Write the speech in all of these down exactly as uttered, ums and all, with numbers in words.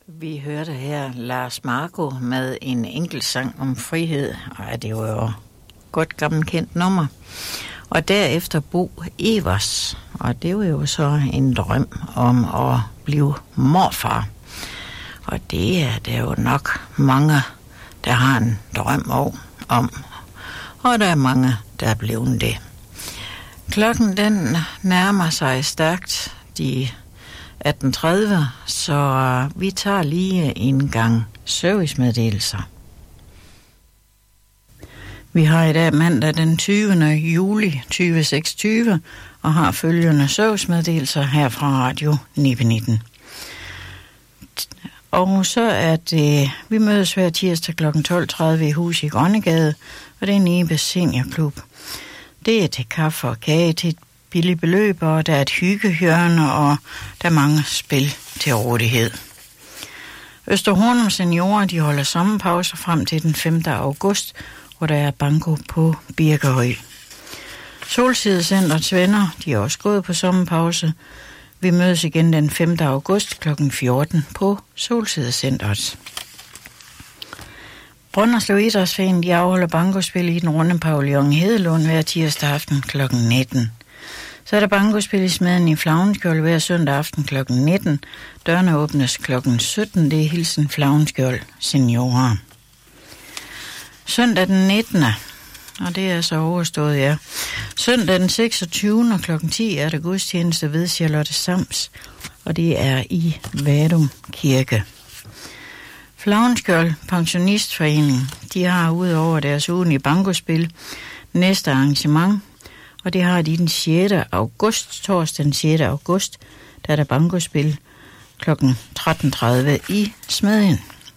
Vi hørte her Lars Marco med en enkelt sang om frihed, og det var jo godt gammelt kendt nummer. Og derefter Bo Evers, og det var jo så en drøm om at blive morfar. Og det er der jo nok mange, der har en drøm om, og der er mange, der er blevet det. Klokken den nærmer sig stærkt de atten tredive, så vi tager lige en gang servicemeddelelser. Vi har i dag mandag den tyvende juli tyve seksogtyve og har følgende servicemeddelelser her fra Radio Nibe nitten. Og så er det, vi mødes hver tirsdag klokken tolv tredive i hus i Grønnegade, og det er Nibes Seniorklub. Det er til kaffe og kage til et billigt beløb, og der er et hyggehjørne, og der er mange spil til rådighed. Østerhornum Seniorer, de holder sommerpause frem til den femte august, hvor der er banko på Birkerød. Solsidecentrets venner, de er også gået på sommerpause. Vi mødes igen den femte august klokken fjorten på Solsidecentret. Brønderslev Idrætsforening, de afholder bankospil i den runde pavillon Hedelund hver tirsdag aften klokken nitten. Så er der bankospil i Smeden i Flagenskjold hver søndag aften klokken nitten. Dørene åbnes klokken sytten. Det er Hilsen Flagenskjold Seniorer. Søndag den nittende Og det er så overstået, ja. Søndag den seksogtyvende klokken ti er der gudstjeneste ved Charlotte Sams, og det er i Vadum Kirke. Flagenskjold Pensionistforening, de har udover deres ugenlige bankospil næste arrangement, og det har de den sjette august, torsdag den sjette august, der er der bankospil klokken tretten tredive i Smedjen.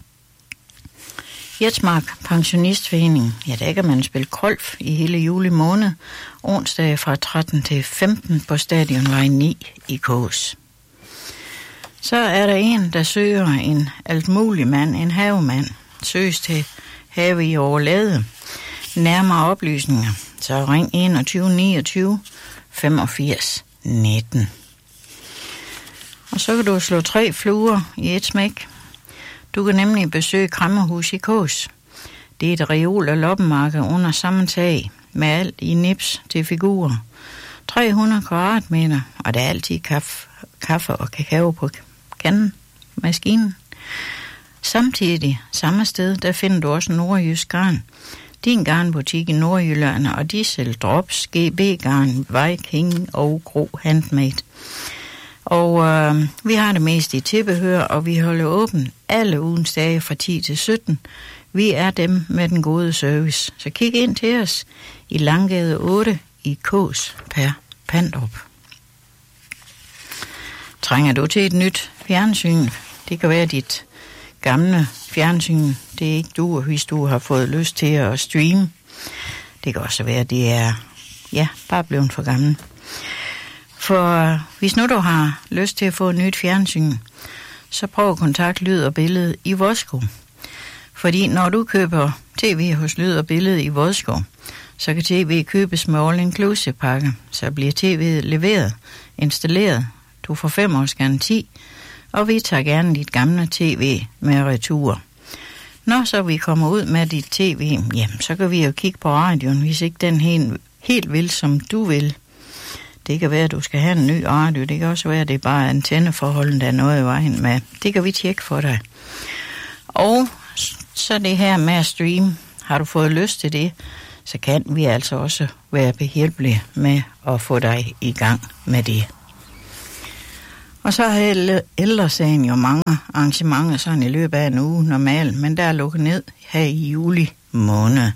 Jetsmark Pensionistforening, ja, der kan man spille golf i hele juli måned, onsdag fra tretten til femten på Stadionvej ni i Kås. Så er der en, der søger en altmulig mand, en havemand, søges til have i Overlade. Nærmere oplysninger, så ring enogtyve niogtyve femogfirs nitten. Og så kan du slå tre fluer i et smæk. Du kan nemlig besøge Kræmmerhus i Kås. Det er et reol- og loppemarked under samme tag, med alt i nips til figurer. tre hundrede kvadratmeter, og der er altid kaffe, kaffe og kakao på kanden, maskinen. Samtidig, samme sted, der finder du også nordjysk garn. Din garnbutik i Nordjylland, og de sælger drops, G B-garn, Viking og Gro Handmade. Og øh, vi har det mest i tilbehør, og vi holder åben alle ugens dage fra ti til sytten. Vi er dem med den gode service. Så kig ind til os i Langgade otte i Kås per Pandrup. Trænger du til et nyt fjernsyn? Det kan være dit gamle fjernsyn. Det er ikke du, hvis du har fået lyst til at streame. Det kan også være, at det er ja, bare blevet for gammel. For hvis nu du har lyst til at få et nyt fjernsyn, så prøv at kontakte Lyd og Billede i Vodskov. Fordi når du køber tv hos Lyd og Billede i Vodskov, så kan tv købes med all-inclusive pakke. Så bliver tv'et leveret, installeret. Du får fem års garanti, og vi tager gerne dit gamle tv med retur. Når så vi kommer ud med dit tv, jamen, så kan vi jo kigge på radioen, hvis ikke den helt, helt vil, som du vil. Det kan være, at du skal have en ny radio. Det kan også være, at det er bare antenneforholdet, der er noget i vejen med. Det kan vi tjekke for dig. Og så det her med at streame. Har du fået lyst til det, så kan vi altså også være behjælpelige med at få dig i gang med det. Og så har Ældresagen jo mange arrangementer sådan i løbet af en uge normalt, men der er lukket ned her i juli måned.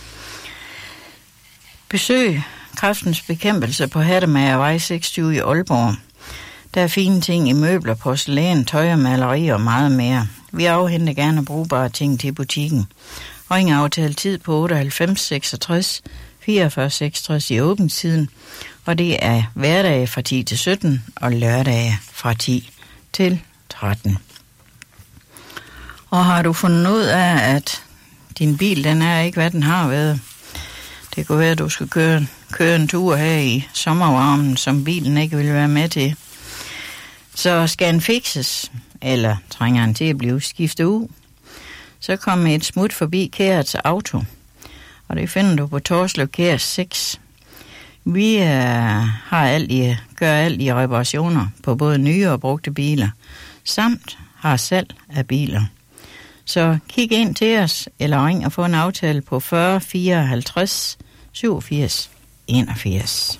Besøg Kræftens Bekæmpelse på Hattemagervej seksogtyve i Aalborg. Der er fine ting i møbler, porcelæn, tøj og maleri og meget mere. Vi afhenter gerne brugbare ting til butikken. Ring aftale tid på otteoghalvfems seksogtres fireogfyrre seksogtres i åbningstiden, og det er hverdage fra ti til sytten og lørdage fra ti til tretten. Og har du fundet ud af, at din bil den er ikke, hvad den har været? Det kunne være, at du skal køre, køre en tur her i sommervarmen, som bilen ikke vil være med til. Så skal den fikses, eller trænger han til at blive skiftet ud, så kom et smut forbi Kærets Auto, og det finder du på Torslev Kærs seks. Vi øh, har alt i, gør alt i reparationer på både nye og brugte biler, samt har salg af biler. Så kig ind til os, eller ring og få en aftale på fyrre fireoghalvtreds syvogfirs enogfirs.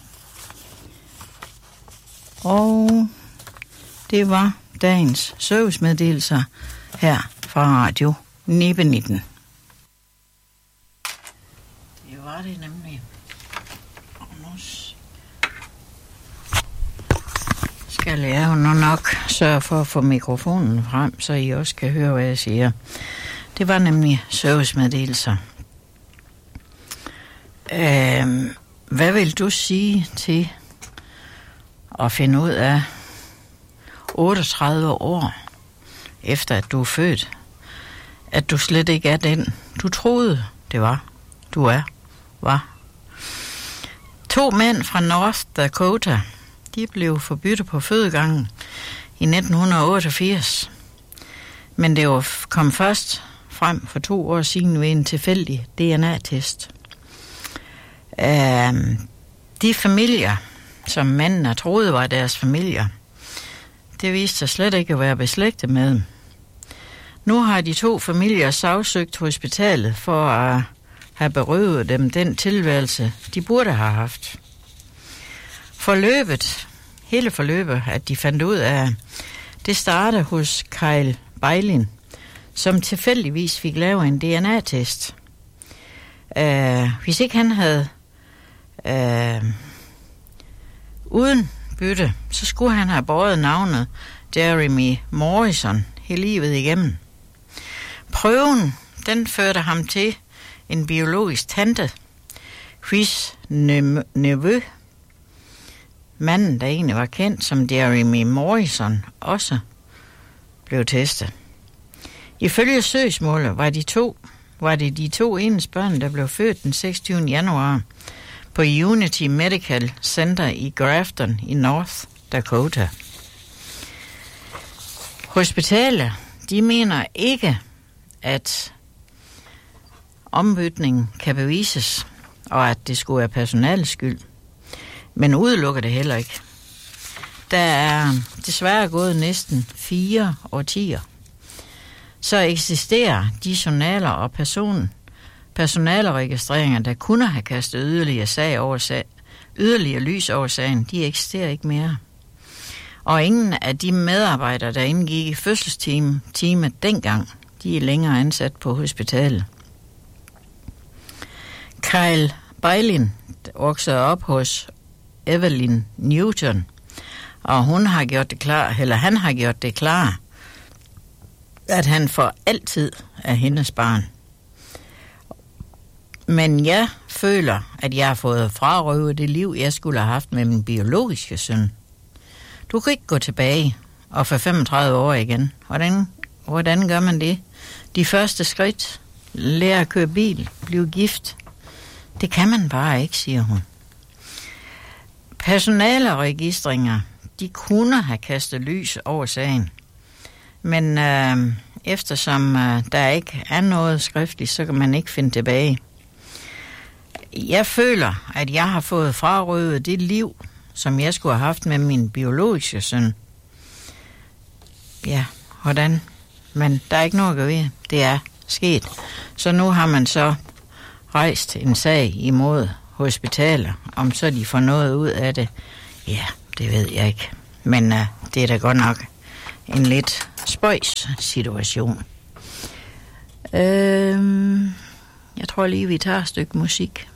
Og det var dagens servicemeddelelser her fra Radio Nibe nitten. Det var det nemlig. Og nu skal jeg jo nok sørge for at få mikrofonen frem, så I også kan høre, hvad jeg siger. Det var nemlig servicemeddelelser. Øhm, hvad vil du sige til at finde ud af otteogtredive år efter at du er født, at du slet ikke er den, du troede, det var, du er, var. To mænd fra North Dakota, de blev forbyttet på fødegangen i nitten otteogfirs, men det var kom først frem for to år siden ved en tilfældig D N A-test. Uh, de familier, som mændene troede var deres familier, det viste sig slet ikke at være beslægtet med dem. Nu har de to familier sagsøgt hospitalet for at have berøvet dem den tilværelse, de burde have haft. Forløbet, hele forløbet, at de fandt ud af, det startede hos Kyle Beilin, som tilfældigvis fik lavet en D N A-test. Uh, hvis ikke han havde uh, uden bytte, så skulle han have båret navnet Jeremy Morrison hele livet igennem. Prøven, den førte ham til en biologisk tante, Chris Nevø. Manden, der egentlig var kendt som Jeremy Morrison, også blev testet. Ifølge søgsmålet var, de to, var det de to eneste børn, der blev født den seksogtyvende januar på Unity Medical Center i Grafton i North Dakota. Hospitalet, de mener ikke, at ombytningen kan bevises, og at det skulle være personalets skyld. Men udelukker det heller ikke. Der er desværre gået næsten fire årtier. Så eksisterer de journaler og person, personaleregistreringer, der kunne have kastet yderligere, sag over sag, yderligere lys over sagen, de eksisterer ikke mere. Og ingen af de medarbejdere, der indgik i fødselsteamet dengang, de er længere ansat på hospitalet. Kyle Beilin voksede op hos Evelyn Newton, og hun har gjort det klar, eller han har gjort det klar, at han for altid er hendes barn. Men jeg føler, at jeg har fået frarøvet det liv, jeg skulle have haft med min biologiske søn. Du kan ikke gå tilbage og få femogtredive år igen. Hvordan, hvordan gør man det? De første skridt, lære at køre bil, blive gift. Det kan man bare ikke, siger hun. Personaleregistringer, de kunne have kastet lys over sagen. Men øh, eftersom øh, der ikke er noget skriftligt, så kan man ikke finde tilbage. Jeg føler, at jeg har fået frarøvet det liv, som jeg skulle have haft med min biologiske søn. Ja, hvordan? Men der er ikke noget at gøre ved. Det er sket. Så nu har man så rejst en sag imod hospitaler, om så de får noget ud af det. Ja, det ved jeg ikke. Men uh, det er da godt nok en lidt spøjs situation. Øhm, jeg tror lige, vi tager et stykke musik.